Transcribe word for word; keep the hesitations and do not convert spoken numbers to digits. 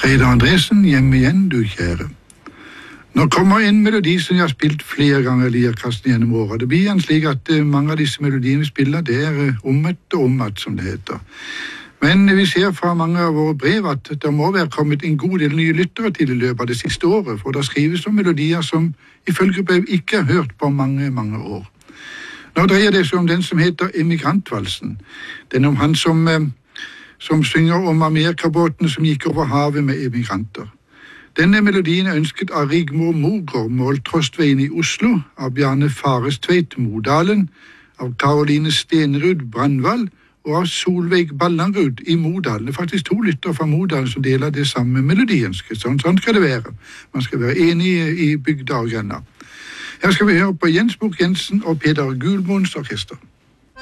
Reidar Andresen, hjem igjen, du kjære. Nå kommer en melodi som jeg har spilt flere ganger i Lierkassen gjennom året. Det blir igjen slik at mange av disse melodiene vi spiller, det er ommet og ommet, som det heter. Men vi ser fra mange av våre brev at det må være kommet en god del nye lyttere til i løpet av det siste året, for det skrives om melodier som ifølge brev ikke er hørt på mange, mange år. Nå dreier det seg om den som heter Emigrantvalsen. Den om han som, som synger om amerikabåtene som gikk over havet med emigranter. Denne melodien er ønsket av Rigmor Mogård Måltrostveien i Oslo, av Bjarne Farestveit Modalen, av Karoline Stenerud Brandvall og av Solveig Ballanrud i Modalen. Det er faktisk to lytter fra Modalen som deler det samme melodien. Sånn, sånn skal det være. Man skal være enig i bygda og grenda. Her skal vi høre på Jens Bukk Jensen og Peder Gulmoens orkester.